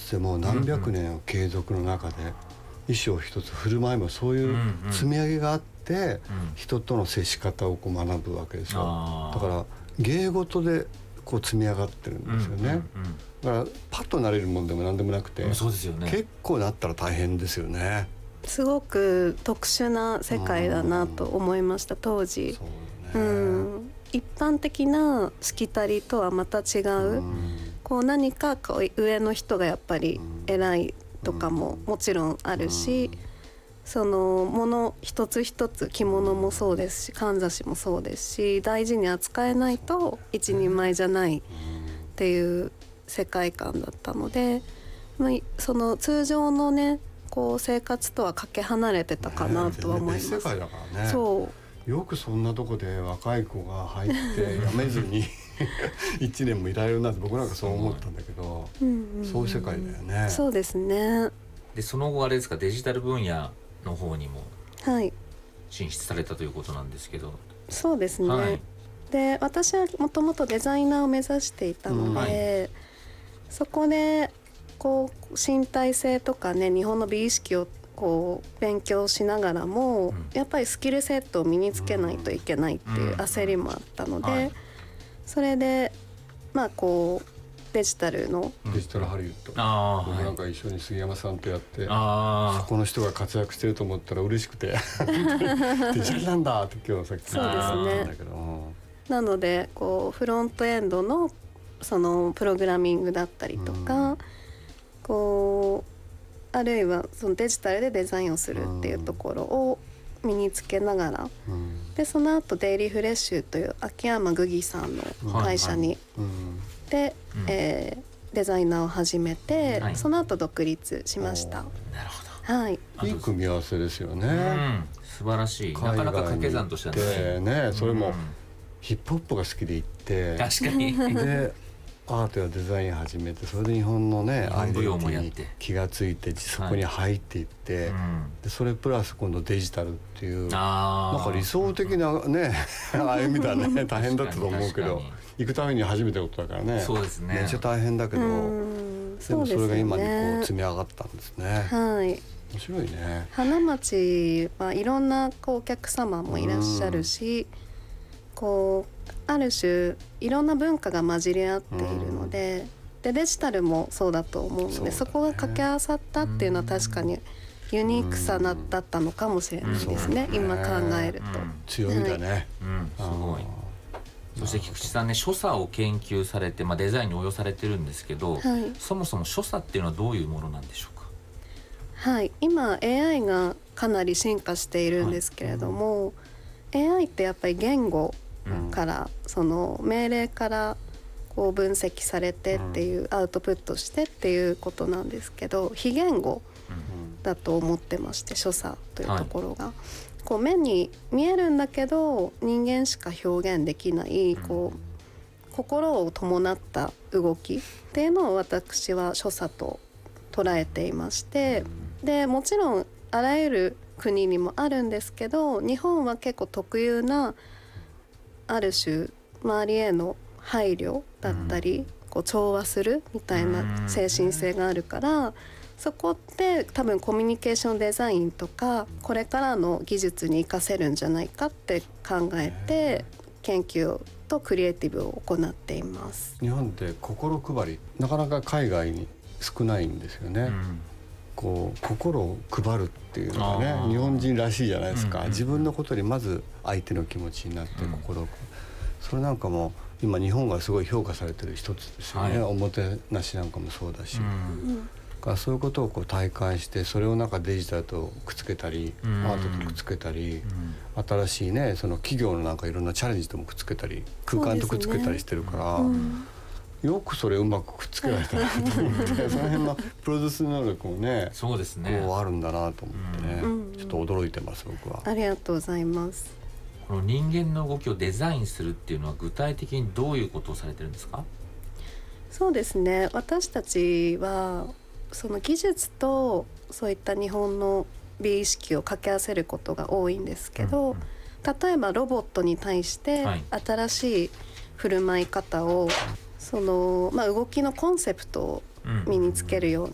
つでも何百年の継続の中で、衣装一つ振る舞いもそういう積み上げがあって、人との接し方をこう学ぶわけですよ。だから芸事でこう積み上がってるんですよね。だからパッとなれるもんでも何でもなくて、 そうですよね、 結構なったら大変ですよね。 すごく特殊な世界だなと思いました当時。 そうね、 一般的なしきたりとはまた違う、こう何かこう上の人がやっぱり偉いとかももちろんあるし、そのもの一つ一つ、着物もそうですしかんざしもそうですし、大事に扱えないと一人前じゃないっていう世界観だったので、その通常のねこう生活とはかけ離れてたかなとは思います。 別世界だからね。 そうよくそんなとこで若い子が入って辞めずに1年もいられるなって僕なんかそう思ったんだけど、そういう世界だよね。 そうですね。 でその後あれですか、デジタル分野の方にもはい進出されたということなんですけど。 そうですね、 はい、 で私はもともとデザイナーを目指していたので、そこでこう身体性とかね、日本の美意識をこう勉強しながらも、やっぱりスキルセットを身につけないといけないっていう焦りもあったので、それでこうデジタルのデジタルハリウッド、僕なんか一緒に杉山さんとやって、そこの人が活躍してると思ったら嬉しくてデジタルなんだって今日さっき言ったんだけど、 なのでこうフロントエンドのそのプログラミングだったりとか、こうあるいはそのデジタルでデザインをするっていうところを身につけながら、でその後デイリーフレッシュという秋山ぐぎさんの会社にで、デザイナーを始めて、その後独立しました。 なるほど、はい、 いい組み合わせですよね。 素晴らしい。なかなか掛け算としてはね、それもヒップホップが好きで行って、 確かにでアートやデザイン始めて、それで日本のねアイデンティティに気がついてそこに入っていって、でそれプラス今度デジタルっていうなんか理想的なね歩みだね。大変だったと思うけど、行くために初めてのことだからね。 そうですね、 めっちゃ大変だけど、でもそれが今にこう積み上がったんですね。 はい、 面白いね。 花町はいろんなこうお客様もいらっしゃるし、こうある種いろんな文化が混じり合っているので、でデジタルもそうだと思うので、そこが掛け合わさったっていうのは確かにユニークさだったのかもしれないですね、今考えると。 強みだね、 すごい。そして菊池さんね、所作を研究されて、デザインに応用されてるんですけど、そもそも所作っていうのはどういうものなんでしょうか。 はい、今 AI がかなり進化しているんですけれども、AI ってやっぱり言語から、その命令からこう分析されてっていう、アウトプットしてっていうことなんですけど、非言語だと思ってまして、所作というところが、こう目に見えるんだけど人間しか表現できないこう心を伴った動きっていうのを私は所作と捉えていまして、でもちろんあらゆる国にもあるんですけど、日本は結構特有なある種周りへの配慮だったり、こう調和するみたいな精神性があるから、そこって多分コミュニケーションデザインとかこれからの技術に活かせるんじゃないかって考えて研究とクリエイティブを行っています。 日本って心配りなかなか海外に少ないんですよね、こう心を配るっていうのがね日本人らしいじゃないですか、自分のことにまず相手の気持ちになって心を、それなんかも今日本がすごい評価されてる一つですよね、おもてなしなんかもそうだし、そういうことをこう体感して、それをなんかデジタルとくっつけたり、アートとくっつけたり、新しいねその企業のなんかいろんなチャレンジともくっつけたり、空間とくっつけたりしてるから、よくそれうまくくっつけられたなと思ってその辺のプロデュース能力もね、 そうですね、 こうあるんだなと思ってね、ちょっと驚いてます僕は。 ありがとうございます。 この人間の動きをデザインするっていうのは具体的にどういうことをされてるんですか。 そうですね、私たちはその技術とそういった日本の美意識を掛け合わせることが多いんですけど、例えばロボットに対して新しい振る舞い方を、その動きのコンセプトを身につけるよう